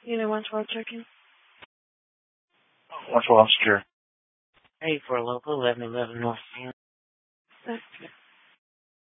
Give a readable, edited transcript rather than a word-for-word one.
Unit 112 check-in. 112 secure. Hey, for a local 1111 North Main.